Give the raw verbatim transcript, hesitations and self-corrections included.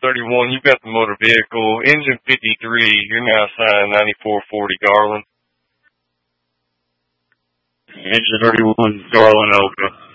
thirty-one, you've got the motor vehicle. Engine fifty-three, you're now assigned ninety-four forty Garland. Engine thirty-one, Garland, Oka.